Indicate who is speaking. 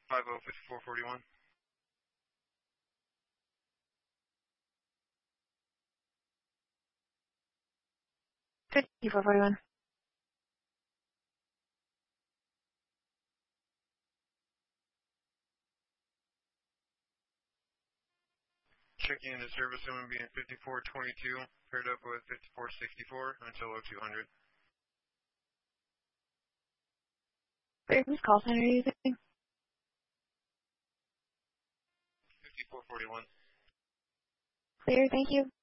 Speaker 1: 505441.
Speaker 2: 5441.
Speaker 1: Checking into service zone being 5422, paired up with 5464 until 0200.
Speaker 2: Whose call sign are you using?
Speaker 1: 5441.
Speaker 2: Clear, thank you.